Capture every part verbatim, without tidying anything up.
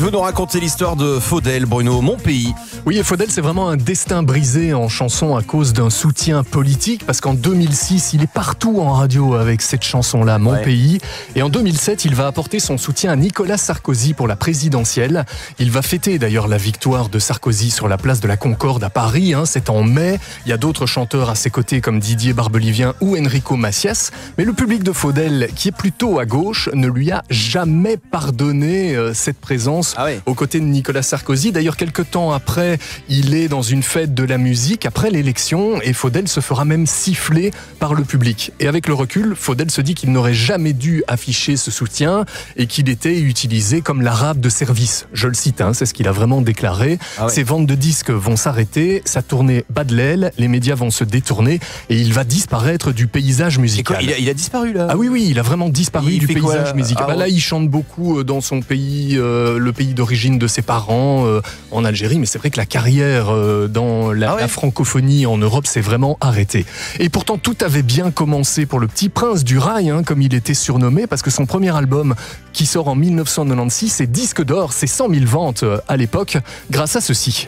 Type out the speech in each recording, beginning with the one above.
Vous nous racontez l'histoire de Faudel, Bruno, Mon Pays. Oui, et Faudel, c'est vraiment un destin brisé en chanson à cause d'un soutien politique, parce qu'en deux mille six, il est partout en radio avec cette chanson-là, Mon ouais. Pays. Et en deux mille sept, il va apporter son soutien à Nicolas Sarkozy pour la présidentielle. Il va fêter d'ailleurs la victoire de Sarkozy sur la place de la Concorde à Paris, hein, c'est en mai. Il y a d'autres chanteurs à ses côtés comme Didier Barbelivien ou Enrico Macias. Mais le public de Faudel, qui est plutôt à gauche, ne lui a jamais pardonné euh, cette présence Ah ouais. aux côtés de Nicolas Sarkozy. D'ailleurs, quelques temps après, il est dans une fête de la musique après l'élection et Faudel se fera même siffler par le public. Et avec le recul, Faudel se dit qu'il n'aurait jamais dû afficher ce soutien et qu'il était utilisé comme l'arabe de service. Je le cite, hein, c'est ce qu'il a vraiment déclaré. Ah ouais. Ses ventes de disques vont s'arrêter, sa tournée bat de l'aile, les médias vont se détourner et il va disparaître du paysage musical. Quoi, il, a, il a disparu là. Ah oui, oui, il a vraiment disparu Il du fait paysage quoi, musical. ah Bah là, ouais. il chante beaucoup dans son pays, euh, le pays d'origine de ses parents euh, en Algérie, mais c'est vrai que la carrière euh, dans la, ah ouais. la francophonie en Europe s'est vraiment arrêtée. Et pourtant, tout avait bien commencé pour le petit prince du rail, hein, comme il était surnommé, parce que son premier album, qui sort en mille neuf cent quatre-vingt-seize, c'est disque d'or, c'est cent mille ventes euh, à l'époque, grâce à ceci.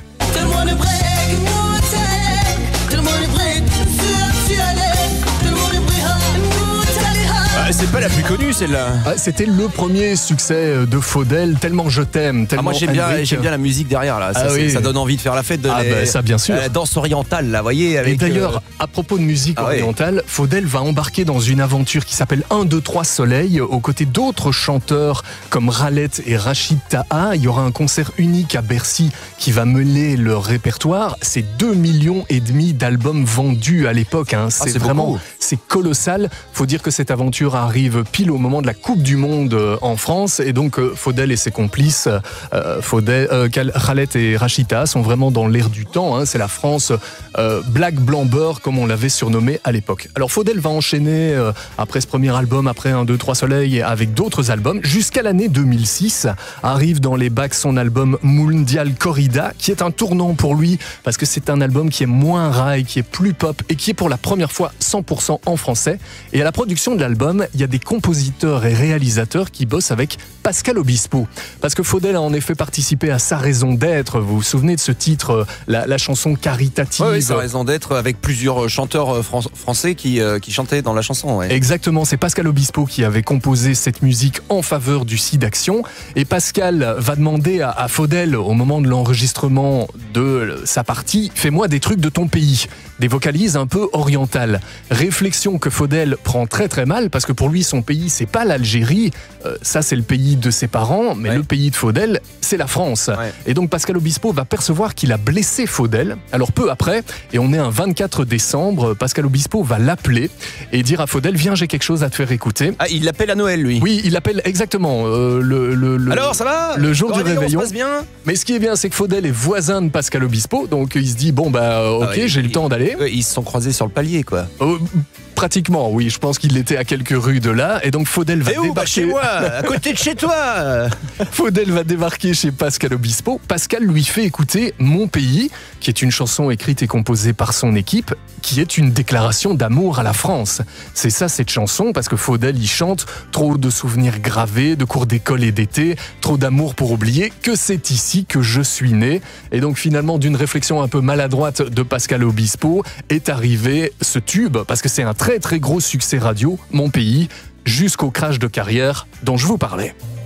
C'est pas la plus connue celle-là. Ah, c'était le premier succès de Faudel, tellement je t'aime, tellement Ah, moi j'aime bien, Henrik. j'aime bien la musique derrière là. Ça, Ah oui. ça donne envie de faire la fête de Ah les- bah, ça, bien sûr. la danse orientale là, voyez. Avec, Et d'ailleurs, euh, à propos de musique ah ouais. orientale, Faudel va embarquer dans une aventure qui s'appelle un, deux, trois Soleil, aux côtés d'autres chanteurs comme Rallet et Rachid Taha. Il y aura un concert unique à Bercy qui va mêler leur répertoire. C'est deux millions et demi d'albums vendus à l'époque. Hein. C'est, c'est vraiment, beaucoup. c'est colossal. Faut dire que cette aventure arrive pile au moment de la Coupe du Monde euh, en France. Et donc, euh, Faudel et ses complices, euh, Faudel, euh, Khaled et Rachid Taha, sont vraiment dans l'air du temps. Hein. C'est la France euh, black, blanc, beurre, comme on l'avait surnommé à l'époque. Alors, Faudel va enchaîner, euh, après ce premier album, après un, deux, trois Soleil, avec d'autres albums, jusqu'à l'année deux mille six. Arrive dans les bacs son album Mundial Corrida, qui est un tournant pour lui, parce que c'est un album qui est moins rail, qui est plus pop, et qui est pour la première fois cent pour cent en français. Et à la production de l'album, il y a des compositeurs et réalisateurs qui bossent avec Pascal Obispo. Parce que Faudel a en effet participé à Sa raison d'être. Vous vous souvenez de ce titre, la, la chanson caritative. Ouais, ouais, Sa raison d'être, avec plusieurs chanteurs fran- français qui, euh, qui chantaient dans la chanson. Ouais. Exactement, c'est Pascal Obispo qui avait composé cette musique en faveur du SIDAction. Et Pascal va demander à, à Faudel, au moment de l'enregistrement de sa partie, fais-moi des trucs de ton pays. Des vocalises un peu orientales. Réflexion que Faudel prend très très mal, parce que pour lui, son pays, c'est pas l'Algérie, euh, ça c'est le pays de ses parents, mais ouais. le pays de Faudel, c'est la France. Ouais. Et donc Pascal Obispo va percevoir qu'il a blessé Faudel. Alors peu après, et on est un vingt-quatre décembre, Pascal Obispo va l'appeler et dire à Faudel, viens, j'ai quelque chose à te faire écouter. Ah, il l'appelle à Noël lui. Oui, il l'appelle exactement euh, le, le, le- Alors ça va le jour du Réveillon, réveillon. ça se passe bien. Mais ce qui est bien, c'est que Faudel est voisin de Pascal Obispo, donc il se dit, bon bah euh, ok, Ah ouais, j'ai il- le temps d'aller. Ouais, ils se sont croisés sur le palier quoi. Euh, Pratiquement, oui, je pense qu'il était à quelques rues de là, et donc Faudel va Et où bah, débarquer. chez moi, à côté de chez toi. Faudel va débarquer chez Pascal Obispo. Pascal lui fait écouter Mon Pays, qui est une chanson écrite et composée par son équipe, qui est une déclaration d'amour à la France. C'est ça cette chanson, parce que Faudel y chante trop de souvenirs gravés, de cours d'école et d'été, trop d'amour pour oublier que c'est ici que je suis né. Et donc finalement, d'une réflexion un peu maladroite de Pascal Obispo, est arrivé ce tube, parce que c'est un très très gros succès radio, Mon Pays, jusqu'au crash de carrière dont je vous parlais.